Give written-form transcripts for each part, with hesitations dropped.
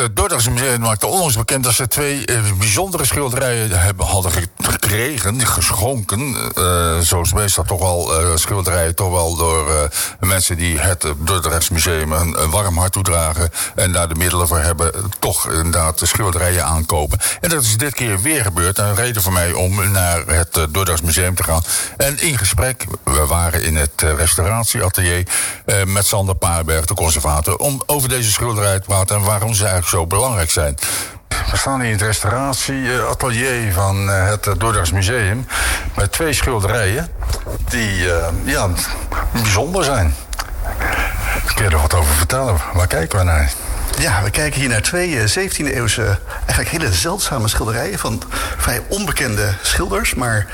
Dordrechtse Museum maakte onlangs bekend dat ze 2 bijzondere schilderijen hadden gekregen, geschonken. Zoals meestal toch wel schilderijen toch wel door mensen die het Dordrechtse Museum een warm hart toedragen en daar de middelen voor hebben, toch inderdaad de schilderijen aankopen. En dat is dit keer weer gebeurd. Een reden voor mij om naar het Dordrechtse Museum te gaan. En in gesprek, we waren in het restauratieatelier met Sander Paarberg, de conservator, om over deze schilderijen te praten en waarom ze eigenlijk zo belangrijk zijn. We staan hier in het restauratieatelier van het Dordrechtse Museum met 2 schilderijen die bijzonder zijn. Kun je er wat over vertellen? Waar kijken we naar? Ja, we kijken hier naar 2 17e-eeuwse, eigenlijk hele zeldzame schilderijen van vrij onbekende schilders, maar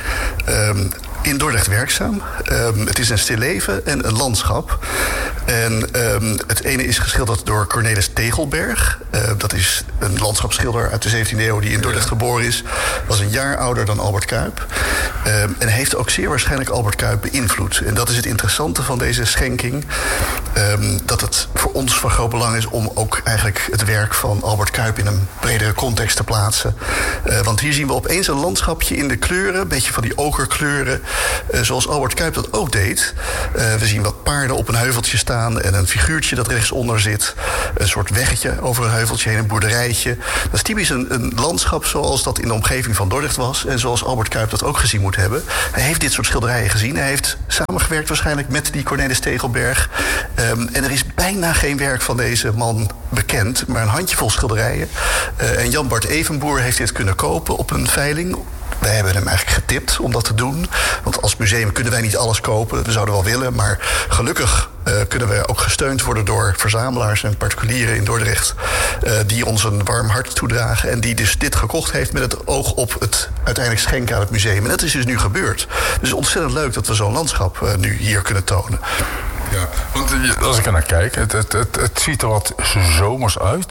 in Dordrecht werkzaam. Het is een stilleven en een landschap. En het ene is geschilderd door Cornelis Tegelberg. Dat is een landschapsschilder uit de 17e eeuw die in Dordrecht geboren is. Was een jaar ouder dan Albert Cuyp. En heeft ook zeer waarschijnlijk Albert Cuyp beïnvloed. En dat is het interessante van deze schenking. Dat het voor ons van groot belang is om ook eigenlijk het werk van Albert Cuyp in een bredere context te plaatsen. Want hier zien we opeens een landschapje in de kleuren, een beetje van die okerkleuren, zoals Albert Cuyp dat ook deed. We zien wat paarden op een heuveltje staan en een figuurtje dat rechtsonder zit. Een soort weggetje over een heuveltje heen, een boerderijtje. Dat is typisch een landschap zoals dat in de omgeving van Dordrecht was en zoals Albert Cuyp dat ook gezien moet hebben. Hij heeft dit soort schilderijen gezien. Hij heeft samengewerkt waarschijnlijk met die Cornelis Tegelberg. En er is bijna geen werk van deze man bekend, maar een handjevol schilderijen. En Jan Bart Evenboer heeft dit kunnen kopen op een veiling. Wij hebben hem eigenlijk getipt om dat te doen. Want als museum kunnen wij niet alles kopen. We zouden wel willen, maar gelukkig kunnen we ook gesteund worden door verzamelaars en particulieren in Dordrecht, die ons een warm hart toedragen en die dus dit gekocht heeft met het oog op het uiteindelijk schenken aan het museum. En dat is dus nu gebeurd. Dus ontzettend leuk dat we zo'n landschap nu hier kunnen tonen. Ja, want als ik er naar kijk, het ziet er wat zomers uit.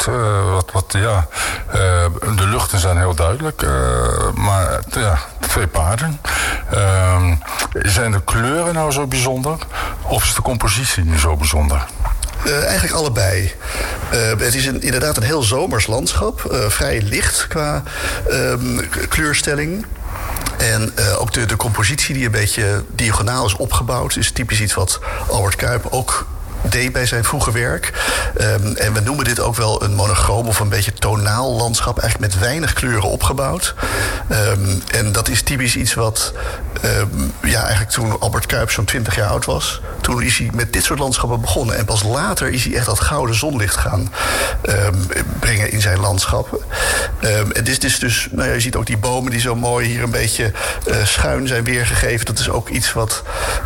De luchten zijn heel duidelijk. Maar 2 paarden. Zijn de kleuren nou zo bijzonder? Of is de compositie nu zo bijzonder? Eigenlijk allebei. Het is inderdaad een heel zomers landschap. Vrij licht qua kleurstelling. En ook de compositie die een beetje diagonaal is opgebouwd is typisch iets wat Albert Cuyp ook deed bij zijn vroege werk. En we noemen dit ook wel een monochroom of een beetje tonaal landschap, eigenlijk met weinig kleuren opgebouwd. En dat is typisch iets wat eigenlijk toen Albert Cuyp zo'n 20 jaar oud was, toen is hij met dit soort landschappen begonnen. En pas later is hij echt dat gouden zonlicht gaan brengen in zijn landschappen. En dit is dus, je ziet ook die bomen die zo mooi hier een beetje schuin zijn weergegeven. Dat is ook iets wat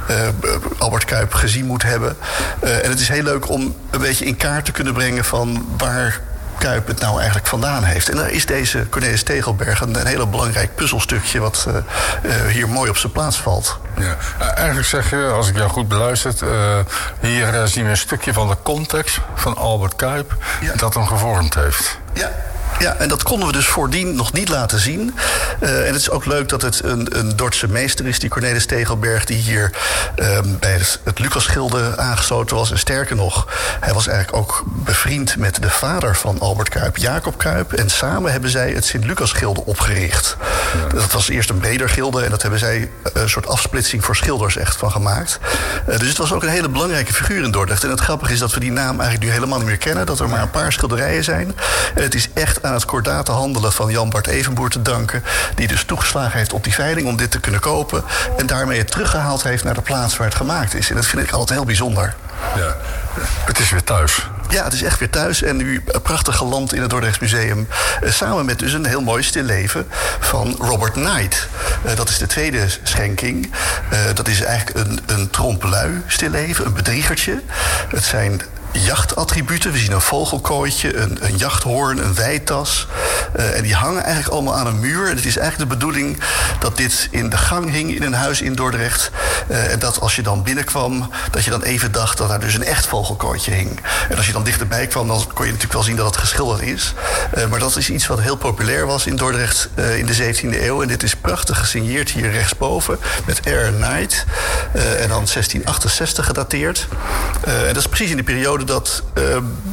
Albert Cuyp gezien moet hebben. En het is heel leuk om een beetje in kaart te kunnen brengen van waar Cuyp het nou eigenlijk vandaan heeft. En daar is deze Cornelis Tegelberg een hele belangrijk puzzelstukje wat hier mooi op zijn plaats valt. Ja, eigenlijk zeg je, als ik jou goed beluister, hier zien we een stukje van de context van Albert Cuyp dat hem gevormd heeft. Ja, en dat konden we dus voordien nog niet laten zien. En het is ook leuk dat het een Dordtse meester is, die Cornelis Tegelberg, die hier bij het Lucasgilde aangesloten was. En sterker nog, hij was eigenlijk ook bevriend met de vader van Albert Cuyp, Jacob Cuyp. En samen hebben zij het Sint-Lucasgilde opgericht. Ja. Dat was eerst een bredergilde en dat hebben zij een soort afsplitsing voor schilders echt van gemaakt. Dus het was ook een hele belangrijke figuur in Dordrecht. En het grappige is dat we die naam eigenlijk nu helemaal niet meer kennen, dat er maar een paar schilderijen zijn. En het is echt aan het kordate handelen van Jan Bart Evenboer te danken, die dus toegeslagen heeft op die veiling om dit te kunnen kopen en daarmee het teruggehaald heeft naar de plaats waar het gemaakt is. En dat vind ik altijd heel bijzonder. Ja, het is weer thuis. Ja, het is echt weer thuis en nu prachtig geland in het Dordrechts Museum. Samen met dus een heel mooi stilleven van Robert Knight. Dat is de tweede schenking. Dat is eigenlijk een trompe-l'œil stilleven, een bedriegertje. Het zijn jachtattributen. We zien een vogelkooitje, een jachthoorn, een weitas. En die hangen eigenlijk allemaal aan een muur. En het is eigenlijk de bedoeling dat dit in de gang hing in een huis in Dordrecht. En dat als je dan binnenkwam, dat je dan even dacht dat daar dus een echt vogelkooitje hing. En als je dan dichterbij kwam, dan kon je natuurlijk wel zien dat het geschilderd is. Maar dat is iets wat heel populair was in Dordrecht in de 17e eeuw. En dit is prachtig gesigneerd hier rechtsboven met R. Knight. En dan 1668 gedateerd. En dat is precies in de periode dat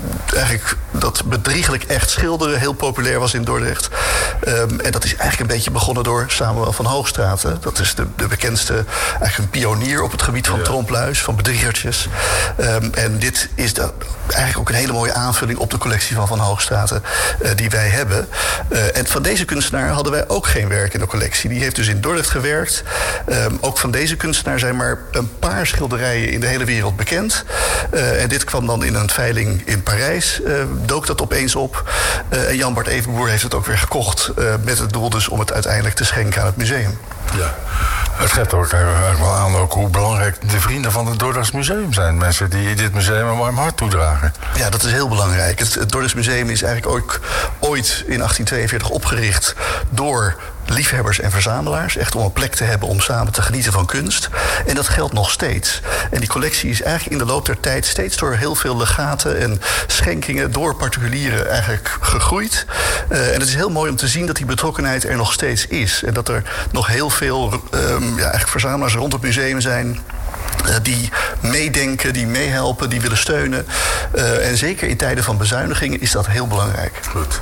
eigenlijk dat bedriegelijk echt schilderen heel populair was in Dordrecht. En dat is eigenlijk een beetje begonnen door Samuel van Hoogstraten. Dat is de bekendste, eigenlijk een pionier op het gebied van trompeluis, van bedriegertjes. En dit is eigenlijk ook een hele mooie aanvulling op de collectie van Hoogstraten die wij hebben. En van deze kunstenaar hadden wij ook geen werk in de collectie. Die heeft dus in Dordrecht gewerkt. Ook van deze kunstenaar zijn maar een paar schilderijen in de hele wereld bekend. En dit kwam dan in een veiling in Parijs. Dook dat opeens op. En Jan Bart Evenboer heeft het ook weer gekocht. Met het doel dus om het uiteindelijk te schenken aan het museum. Ja. Het geeft ook eigenlijk wel aan ook hoe belangrijk de vrienden van het Dordrechts Museum zijn. Mensen die dit museum een warm hart toedragen. Ja, dat is heel belangrijk. Het Dordrechts Museum is eigenlijk ook ooit in 1842 opgericht door liefhebbers en verzamelaars. Echt om een plek te hebben om samen te genieten van kunst. En dat geldt nog steeds. En die collectie is eigenlijk in de loop der tijd steeds door heel veel legaten en schenkingen door particulieren eigenlijk gegroeid. En het is heel mooi om te zien dat die betrokkenheid er nog steeds is. En dat er nog heel veel eigenlijk verzamelaars rond het museum zijn die meedenken, die meehelpen, die willen steunen. En zeker in tijden van bezuinigingen is dat heel belangrijk. Goed.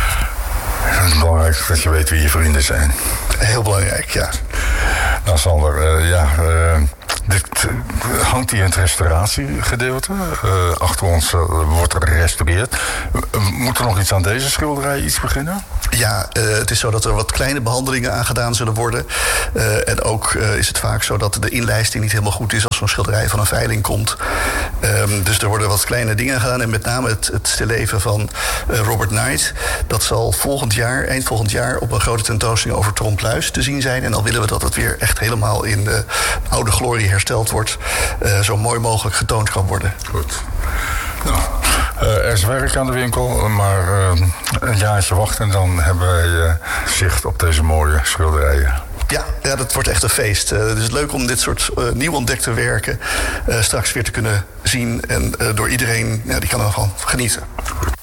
Het is belangrijk dat je weet wie je vrienden zijn. Heel belangrijk, ja. Nou, Sander, dit hangt hier in het restauratiegedeelte. Achter ons wordt er gerestaureerd. Moet er nog iets aan deze schilderij beginnen? Ja, het is zo dat er wat kleine behandelingen aan gedaan zullen worden. En ook is het vaak zo dat de inlijsting niet helemaal goed is als zo'n schilderij van een veiling komt. Dus er worden wat kleine dingen gedaan. En met name het stilleven van Robert Knight. Dat zal eind volgend jaar op een grote tentoonstelling over Trompeluis te zien zijn. En dan willen we dat het weer echt helemaal in de oude glorie hersteld wordt. Zo mooi mogelijk getoond kan worden. Goed. Nou, er is werk aan de winkel, maar een jaartje wachten en dan hebben wij zicht op deze mooie schilderijen. Ja, dat wordt echt een feest. Het is leuk om dit soort nieuw ontdekte werken straks weer te kunnen zien. En door iedereen, die kan ervan genieten.